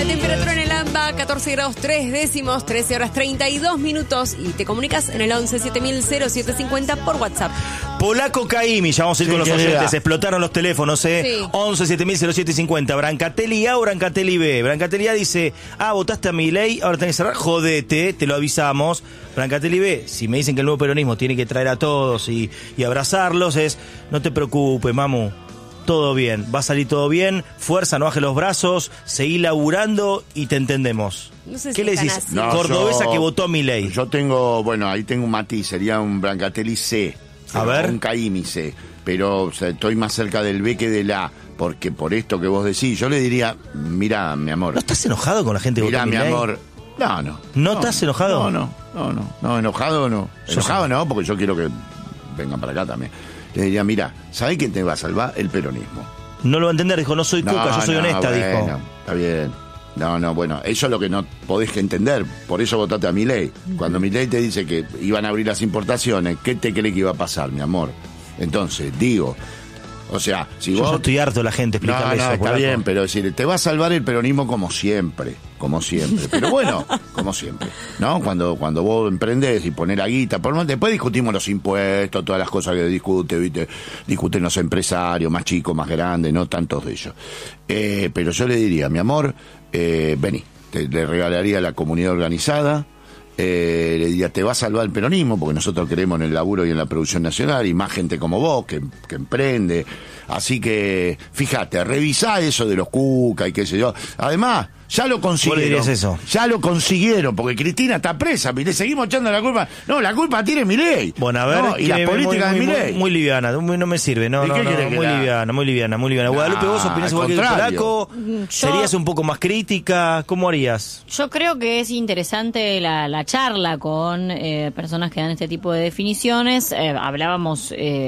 La temperatura en el AMBA, 14 grados 3 décimos, 13 horas 32 minutos. Y te comunicas en el 11 7000 por WhatsApp. Polaco Caimi, ya vamos a ir con los oyentes. Explotaron los teléfonos, Sí. 11 7000 Brancatelli A o Brancatelli B. Brancatelli A dice, votaste a Milei, ahora tenés que cerrar. Jodete, te lo avisamos. Brancatelli B, si me dicen que el nuevo peronismo tiene que traer a todos y abrazarlos, no te preocupes, mamu. Todo bien, va a salir todo bien, fuerza, no bajes los brazos, seguí laburando y te entendemos. No sé ¿Qué si le están decís? así. No, Cordobesa que votó a Milei. Yo tengo, ahí tengo un matiz, sería un Brancatelli C. A ver. Un Caimi C. Pero estoy más cerca del B que del A. Porque por esto que vos decís, yo le diría, mira, mi amor. ¿No estás enojado con la gente que votó a Mira, mi Milei? amor. No. ¿No estás enojado? No, enojado no. Enojado no, porque yo quiero que vengan para acá también. Le diría, mira, ¿sabés quién te va a salvar? El peronismo. No lo va a entender, dijo, no soy cuca, yo soy honesta, dijo. Está bien. Bueno, eso es lo que no podés entender. Por eso votaste a Milei. Cuando Milei te dice que iban a abrir las importaciones, ¿qué te cree que iba a pasar, mi amor? Entonces, digo, o sea, si Yo vos... estoy harto de la gente explicarle eso. está Polaco. bien, pero decir, te va a salvar el peronismo como siempre. Pero bueno, como siempre, ¿no? Cuando vos emprendés y ponés la guita, después discutimos los impuestos, todas las cosas que discuten los empresarios, más chicos, más grandes, no tantos de ellos. Pero yo le diría, mi amor, vení, le regalaría a la comunidad organizada, le diría, te va a salvar el peronismo, porque nosotros creemos en el laburo y en la producción nacional, y más gente como vos que emprende. Así que, fíjate, revisá eso de los cuca y qué sé yo. Además, ya lo consiguieron. ¿Vos le dirías eso? Ya lo consiguieron, porque Cristina está presa, le seguimos echando la culpa. No, la culpa tiene Milei. Bueno, a ver, no, y la política de Milei. Muy liviana, no me sirve, no, muy liviana. Guadalupe, ¿vos opinás igual que el Polaco? ¿Serías un poco más crítica? ¿Cómo harías? Yo creo que es interesante la charla con personas que dan este tipo de definiciones. Hablábamos,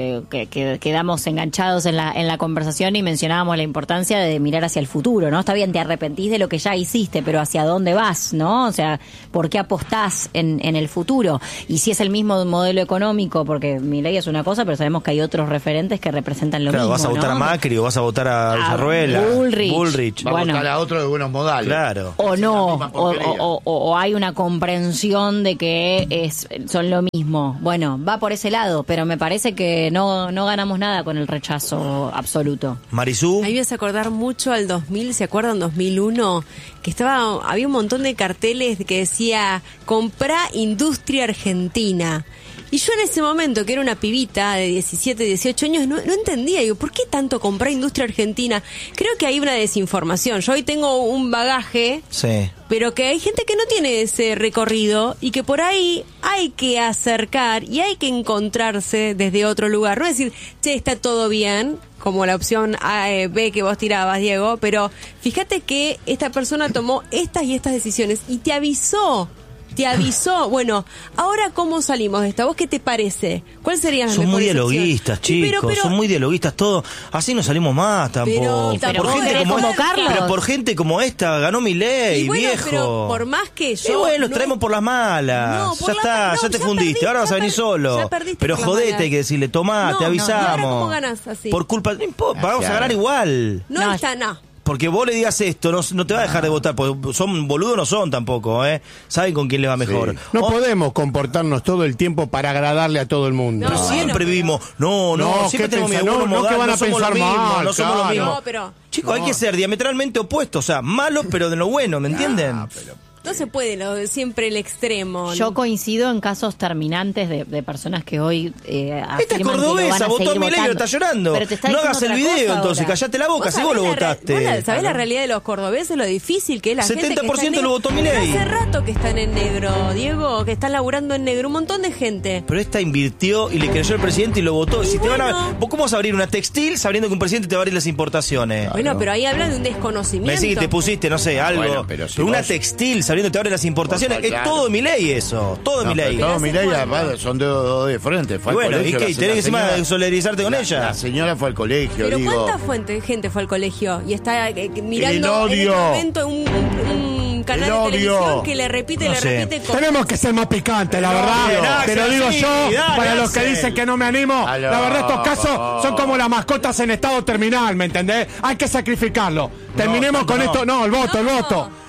que quedamos enganchados en la conversación y mencionábamos la importancia de mirar hacia el futuro, ¿no? Está bien, te arrepentís de lo que ya hiciste, pero ¿hacia dónde vas, no? O sea, ¿por qué apostás en el futuro? Y si es el mismo modelo económico, porque Milei es una cosa, pero sabemos que hay otros referentes que representan lo mismo, ¿vas a votar ¿no? a Macri o vas a votar a Villarruela? Bullrich. Va a votar a otro de buenos modales. Claro. O no, porquería. o hay una comprensión de que son lo mismo. Bueno, va por ese lado, pero me parece que no ganamos nada con el rechazo absoluto. Marisú. Ahí me vas a acordar mucho al 2000, ¿se acuerdan? 2001, que había un montón de carteles que decía, comprá industria argentina. Y yo en ese momento, que era una pibita de 17, 18 años, no entendía. Digo, ¿por qué tanto comprar industria argentina? Creo que hay una desinformación. Yo hoy tengo un bagaje, Sí. pero que hay gente que no tiene ese recorrido y que por ahí hay que acercar y hay que encontrarse desde otro lugar. No decir, che, está todo bien, como la opción A, B que vos tirabas, Diego, pero fíjate que esta persona tomó estas y estas decisiones y te avisó. Bueno, ahora ¿cómo salimos de esta? ¿Vos qué te parece? ¿Cuál sería la Son mejor muy opción? dialoguistas, chicos, Pero- son muy dialoguistas todos. Así no salimos más tampoco. Pero vos querés como convocarlos. pero por gente como esta ganó Milei, Y bueno, viejo. pero por más que yo... Y bueno, los no- traemos por las malas. No, por ya la- está, no, ya te ya fundiste. perdiste, Ahora vas a ya venir solo. ya perdiste Pero por las jodete, malas. hay que decirle, tomá, No, te no. avisamos. ¿Y ahora cómo ganás así? Por culpa, no importa, vamos a Gracias. ganar igual. No está, no. Porque vos le digas esto, no te va a dejar de votar, porque son boludos, no son tampoco, ¿eh? Saben con quién le va mejor. Sí. No O- podemos comportarnos todo el tiempo para agradarle a todo el mundo. Pero No, siempre bueno. vivimos, no, No, siempre ¿qué tenemos mi pensás? abuelo No, modal, que van a no somos lo pensar mismo, mal, no somos lo claro. mismo. No, pero... Chicos, hay que ser diametralmente opuestos, o sea, malos pero de lo bueno, ¿me entienden? No se puede siempre el extremo. Yo coincido en casos terminantes de personas que hoy Esta afirman que lo van cordobesa a votó a seguir Milei y votando. está llorando. Pero te está No diciendo hagas el otra video cosa entonces, ahora. callate la boca, si vos lo votaste. ¿Sabés la realidad de los cordobeses? Lo difícil que es la gente que está en 70% lo negro. votó Milei. Hace rato que están en negro, Diego, que están laburando en negro. Un montón de gente. Pero esta invirtió y le creyó al presidente y lo votó. Y Si te van bueno. a, ¿vos cómo vas a abrir una textil sabiendo que un presidente te va a abrir las importaciones? Bueno, pero ahí hablan de un Me desconocimiento. decís que te pusiste, no sé, algo. Bueno, pero si una vos- textil sabiendo que te abre las importaciones. Vos, Es claro. todo de Milei eso. Todo de No, Milei. pero todo ¿Hace Milei cuándo? son dos de frente. Fue Y bueno, al ¿y colegio, qué? la ¿Tenés que encima señora- solidarizarte con ella? La señora fue al colegio, Pero digo. ¿cuánta gente fue al colegio? Y está mirando El en este odio. momento un canal El de odio. televisión que le repite, No le sé. repite cosas. Tenemos que ser más picantes, la Bien, verdad. Axel, Te lo digo sí, yo, dale, para los que Axel. dicen que no me animo. Aló. La verdad, estos casos son como las mascotas en estado terminal, ¿me entendés? Hay que sacrificarlo. Terminemos tanto con no. esto. No, el voto.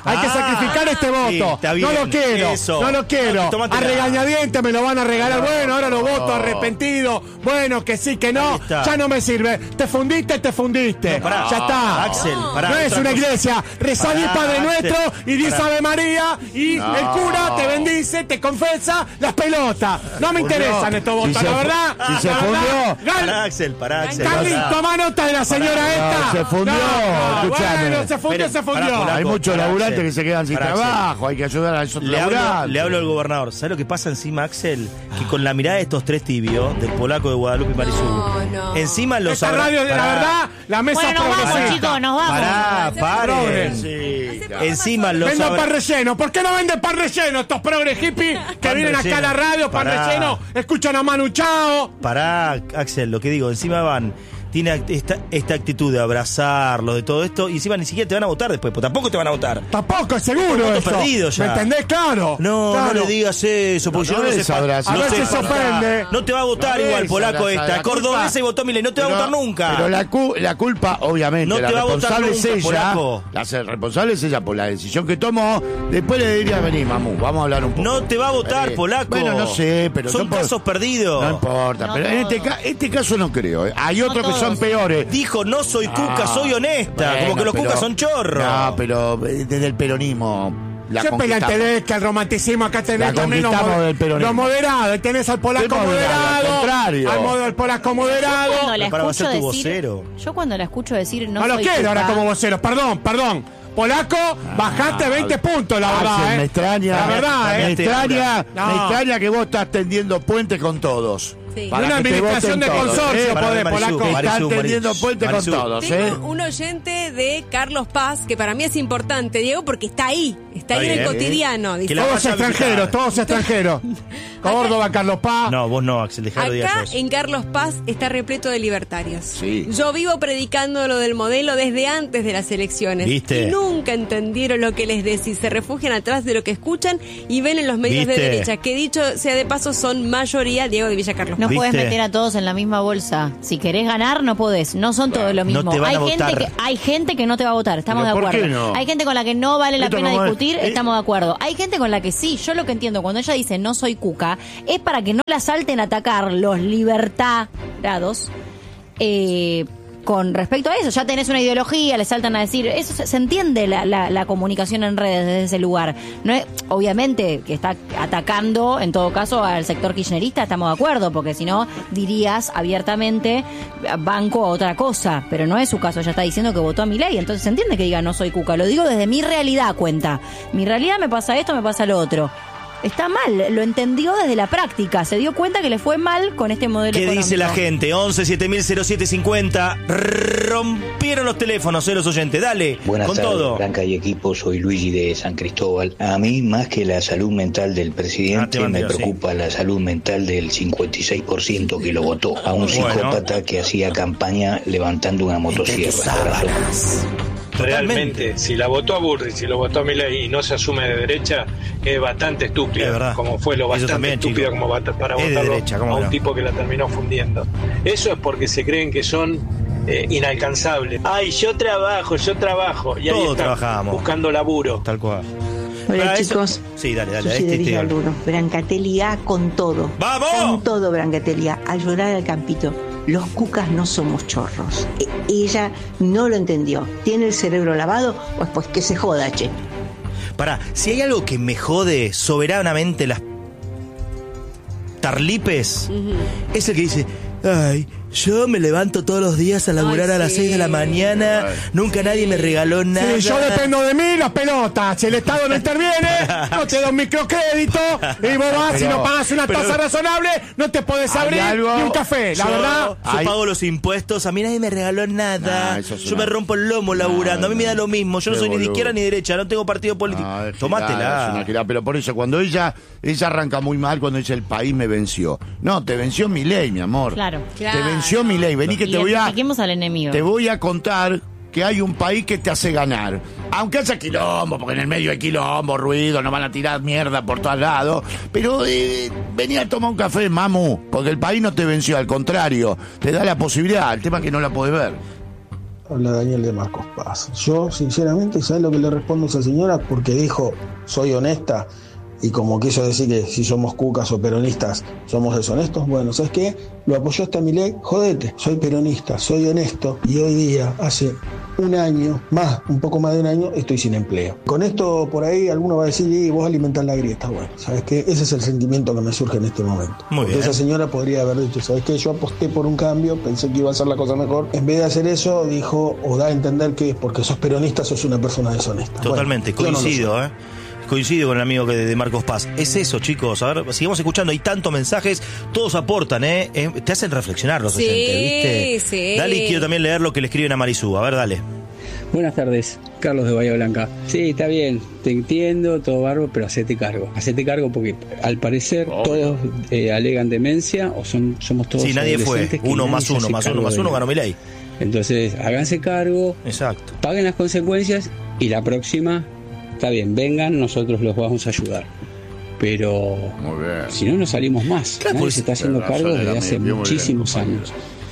Hay que sacrificar este sí, voto. está bien, No lo quiero. eso. No lo quiero. Tómatela. A regañadientes me lo van a regalar. Bueno, ahora lo voto No. arrepentido. Bueno, que sí, que no. Ahí está. Ya no me sirve. Te fundiste. No, pará. Ya está. Axel, pará, No es otra una cosa. iglesia. Rezá Pará, el Padre Axel. Nuestro y dice Pará. Ave María y No. el cura te bendice, te confesa las pelotas. No me interesan estos votos, Si se la fu- verdad. si se la fundió. verdad. Pará, Axel, pará, Axel. Carly, Pará. toma nota de la señora esta. se fundió, escuchame. Bueno, se fundió, Esperen, se fundió. pará, Hay muchos Pará, laburantes Axel. que se quedan sin Pará, Axel. trabajo. Hay que ayudar a esos laburantes. Le hablo al gobernador. ¿Sabes lo que pasa encima, Axel? Que con la mirada de estos tres tibios, del polaco de Guadalupe y Marisú, No. encima los Esta abra- radio, la Pará. verdad, la mesa Bueno, nos vamos, progresista. chicos, nos vamos. Pará, paren. Sí, Encima los Vendo abra- pan relleno. ¿Por qué no venden pan relleno estos progres hippies que Pan vienen acá a la relleno. radio, pan Pará. relleno, escuchan a Manu Chao? Pará, Axel, lo que digo, encima tiene esta actitud de abrazarlos, de todo esto, y encima ni siquiera te van a votar después, porque tampoco te van a votar. Tampoco es seguro Voto eso. perdido ya. ¿Me entendés? Claro. No, Claro. no le digas eso, porque No, yo no no sé es abrazo. A ver si sé se por qué. ofende. No te va a votar No igual, es polaco abrazo, esta. la Cordobesa culpa- y votó Milei, no te va a votar nunca. Pero la culpa, obviamente, No la te va a votar responsable nunca, es ella. polaco. La responsable es ella por la decisión que tomó. Después le diría, vení, mamu, vamos a hablar un poco. No te va a votar, polaco. Bueno, no sé, pero son no por- casos perdidos. No importa, No pero en todos. este caso no creo. Hay otros que son todos. peores. Dijo, no soy cuca, Ah, soy honesta. bueno, Como que los pero- cucas son chorros. No, pero desde el peronismo la Siempre la conquistamos. tenés que el romanticismo acá tenés La también conquistamos del peronismo. lo moderado. Ahí tenés al polaco ¿Qué moderado? Al moderado. contrario. Al polaco moderado. Cuando la Para escucho ser tu decir, vocero. yo cuando la escucho decir No lo soy quiero ahora cuca, como vocero. Perdón. Polaco, bajaste 20 puntos, la verdad. Axel, me extraña. La verdad, me No. extraña que vos estás tendiendo puentes con todos. Sí. Para Y una que te administración voten de todos, consorcio, Para podés, Marisú, polaco. Que están tendiendo puentes Marisú. con todos, Tengo un oyente de Carlos Paz, que para mí es importante, Diego, porque está ahí en el bien. cotidiano. Que Dice, la Todos vaya a extranjeros, visitar. todos extranjeros. Córdoba, Carlos Paz. No, vos no, Axel, dejalo de acá ellos. en Carlos Paz está repleto de libertarios. Sí. Yo vivo predicando lo del modelo desde antes de las elecciones. ¿Viste? Y nunca entendieron lo que les decís. Se refugian atrás de lo que escuchan y ven en los medios de ¿Viste? derecha, que dicho sea de paso son mayoría Diego de Villa Carlos No Paz. puedes ¿Viste? meter a todos en la misma bolsa. Si querés ganar, no podés. No son todos lo mismo. te van a Hay votar. gente que no te va a votar. Estamos ¿Pero de por acuerdo. qué no? Hay gente con la que no vale la Esto pena no es- discutir. Estamos de acuerdo. Hay gente con la que sí. Yo lo que entiendo cuando ella dice no soy cuca es para que no la salten a atacar los libertarados. Con respecto a eso, ya tenés una ideología, le saltan a decir, eso se entiende la comunicación en redes desde ese lugar. No es, obviamente que está atacando, en todo caso, al sector kirchnerista, estamos de acuerdo, porque si no dirías abiertamente banco a otra cosa, pero no es su caso, ella está diciendo que votó a Milei, entonces se entiende que diga no soy cuca, lo digo desde mi realidad cuenta. Mi realidad me pasa esto, me pasa lo otro. Está mal, lo entendió desde la práctica, se dio cuenta que le fue mal con este modelo ¿Qué económico. dice la gente? 11 7000 0750. Rompieron los teléfonos, los oyentes. Dale, Buenas con tardes, todo. Blanca y equipo, soy Luigi de San Cristóbal. A mí, más que la salud mental del presidente, te me bandido, preocupa la salud mental del 56% que lo votó. A un Bueno. psicópata que hacía campaña levantando una motosierra. Abrazo. Realmente, si la votó a Burri, si lo votó a Milei y no se asume de derecha, es bastante Es estúpido, verdad. como fue lo Eso bastante también, estúpido chico. como para Es de votarlo derecha, ¿cómo a un no? tipo que la terminó fundiendo. Eso es porque se creen que son inalcanzables. Ay, yo trabajo, y ahí Todos están, trabajamos. buscando laburo. Tal cual. Hola Para eso- chicos, Sí, dale. Susi de Villa Luro. Brancatelli A con todo. ¡Vamos! Con todo Brancatelli A, a llorar al campito. Los cucas no somos chorros. Ella no lo entendió. ¿Tiene el cerebro lavado? Pues que se joda, che. Pará, si hay algo que me jode soberanamente las tarlipes, es el que dice, ay, yo me levanto todos los días a laburar Ay, a las sí. 6 de la mañana, nunca nadie me regaló nada. Si yo dependo de mí, las pelotas. Si el Estado no interviene, no te da un microcrédito. Y vos vas, si no pagas una tasa razonable, no te podés ¿Hay abrir algo? ni un café. La yo, verdad. yo Ay. pago los impuestos, a mí nadie me regaló nada. No, eso es yo una- me rompo el lomo laburando, a mí me da lo mismo. Yo no Qué soy ni de boludo. izquierda ni derecha, no tengo partido político. No, es Tomátela. es una girada, pero por eso, cuando ella arranca muy mal cuando dice el país me venció. No, te venció Milei, mi amor. Claro. Te venció Milei. Vení que te voy a... Identifiquemos al enemigo. Te voy a contar que hay un país que te hace ganar. Aunque haya quilombo, porque en el medio hay quilombo, ruido, nos van a tirar mierda por todos lados. Pero vení a tomar un café, mamu, porque el país no te venció, al contrario, te da la posibilidad. El tema es que no la podés ver. Habla Daniel de Marcos Paz. Yo, sinceramente, ¿sabes lo que le respondo a esa señora? Porque dijo, soy honesta, y como quiso decir que si somos cucas o peronistas somos deshonestos. Bueno, ¿sabes qué? Lo apoyó hasta Milei. Jodete, soy peronista, soy honesto, y hoy día, hace un año, un poco más de un año, estoy sin empleo. Con esto, por ahí, alguno va a decir, y vos alimentás la grieta. Bueno, ¿sabes qué? Ese es el sentimiento que me surge en este momento. Muy bien. Esa señora podría haber dicho, ¿sabes qué? Yo aposté por un cambio, pensé que iba a ser la cosa mejor. En vez de hacer eso, dijo, o da a entender que porque sos peronista sos una persona deshonesta. Totalmente, bueno, coincido, Coincido con el amigo de Marcos Paz. Es eso, chicos. A ver, sigamos escuchando. Hay tantos mensajes, todos aportan, te hacen reflexionar los oyentes, ¿viste? Sí. Dale, y quiero también leer lo que le escriben a Marisú. A ver, dale. Buenas tardes, Carlos de Bahía Blanca. Sí, está bien, te entiendo, todo barbo, pero hacete cargo porque al parecer todos alegan demencia o somos todos. Sí, nadie fue. Uno más uno ganó Milei. Entonces, háganse cargo. Exacto. Paguen las consecuencias y la próxima, está bien, vengan, nosotros los vamos a ayudar. Pero si no, no salimos más. Claro, nadie se está haciendo cargo desde hace muchísimos años.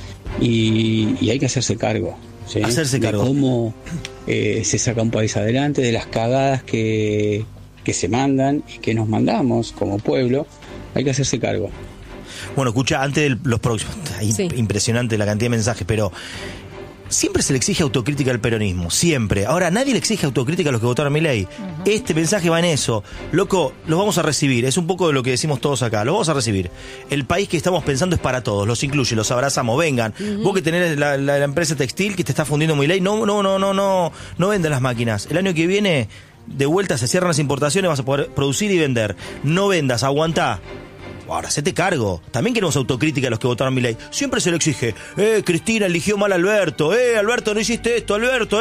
Y hay que hacerse cargo. ¿sí? Hacerse cargo. De cómo se saca un país adelante, de las cagadas que se mandan y que nos mandamos como pueblo. Hay que hacerse cargo. Bueno, escucha, antes de los próximos, impresionante la cantidad de mensajes, pero siempre se le exige autocrítica al peronismo, siempre. Ahora, nadie le exige autocrítica a los que votaron a Milei. Este mensaje va en eso. Loco, los vamos a recibir. Es un poco de lo que decimos todos acá. Los vamos a recibir. El país que estamos pensando es para todos. Los incluye, los abrazamos. Vengan. Vos que tenés la empresa textil que te está fundiendo Milei, no vendan las máquinas. El año que viene, de vuelta, se cierran las importaciones, vas a poder producir y vender. No vendas, aguantá. Ahora, hacete cargo. También queremos autocrítica a los que votaron Milei. Siempre se le exige, Cristina eligió mal a Alberto, Alberto no hiciste esto, Alberto.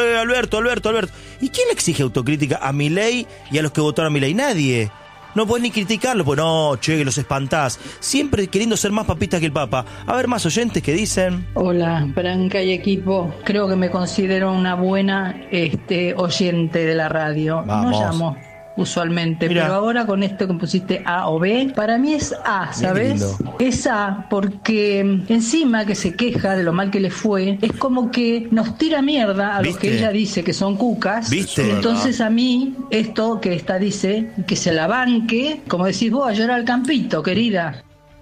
¿Y quién le exige autocrítica a Milei y a los que votaron Milei? Nadie. No podés ni criticarlo, pues no, che, que los espantás. Siempre queriendo ser más papista que el Papa. A ver, más oyentes que dicen. Hola, Branca y equipo. Creo que me considero una buena oyente de la radio. Vamos. No llamo usualmente, Mirá. pero ahora con esto que pusiste A o B, para mí es A, ¿sabes? Es A porque encima que se queja de lo mal que le fue, es como que nos tira mierda a los que ella dice que son cucas. ¿Viste? Y entonces a mí, esto que esta dice, que se la banque, como decís vos, a llorar al campito, querida.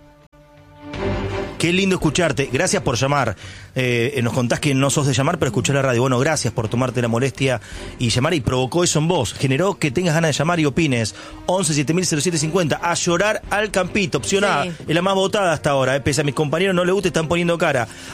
Qué lindo escucharte. Gracias por llamar. Nos contás que no sos de llamar, pero escuchar la radio. Bueno, gracias por tomarte la molestia y llamar, y provocó eso en vos. Generó que tengas ganas de llamar y opines. 11-7000-0750. A llorar al campito. Opción A. Es la más votada hasta ahora. Pese a mis compañeros no les guste, están poniendo cara.